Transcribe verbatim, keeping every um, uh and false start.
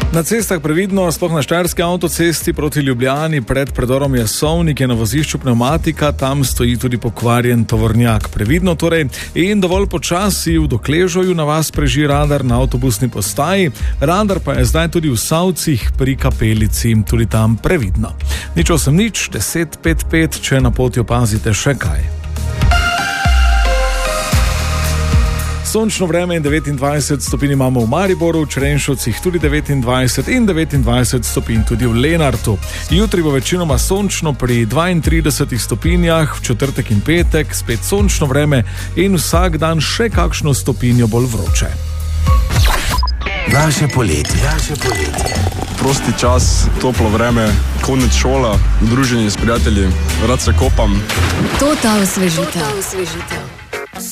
Na cestah previdno, sploh na štajerski avtocesti proti Ljubljani, pred predorom Jasovnik je na vozišču pneumatika, tam stoji tudi pokvarjen tovornjak. Previdno torej in dovolj počasi, v Dokležoju na vas preži radar na avtobusni postaji, radar pa je zdaj tudi v Savcih pri Kapelici, tudi tam previdno. Nič osem nič, deset pet pet, če na poti opazite še kaj. Sončno vreme in devetindvajset stopinj imamo v Mariboru, v Črenšovcih tudi devetindvajset in devetindvajset stopinj tudi v Lenartu. Jutri bo večinoma sončno pri dvaintridesetih stopinjah, v četrtek in petek spet sončno vreme in vsak dan še kakšno stopinjo bolj vroče. Naše poletje. Naše poletje. Prosti čas, toplo vreme, konec šola, druženje s prijatelji, rad se kopam. Total osvežitev.